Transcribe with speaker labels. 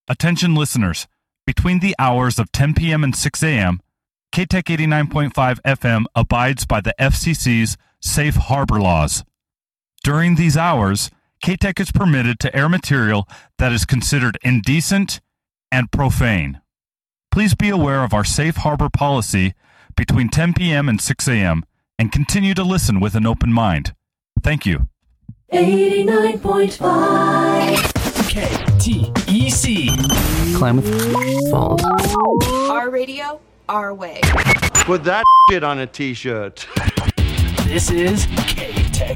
Speaker 1: Attention listeners, between the hours of 10 p.m. and 6 a.m., KTEC 89.5 FM abides by the FCC's safe harbor laws. During these hours, KTEC is permitted to air material that is considered indecent and profane. Please be aware of our safe harbor policy between 10 p.m. and 6 a.m. and continue to listen with an open mind. Thank you.
Speaker 2: 89.5
Speaker 3: KTEC
Speaker 4: Klamath Falls.
Speaker 5: Our radio, our way.
Speaker 6: Put that shit on a t-shirt.
Speaker 3: This is KTEC.